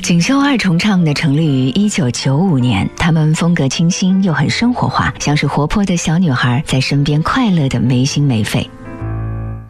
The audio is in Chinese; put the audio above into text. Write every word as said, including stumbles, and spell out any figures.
锦绣二重唱的成立于一九九五年，他们风格清新又很生活化，像是活泼的小女孩在身边快乐的没心没肺。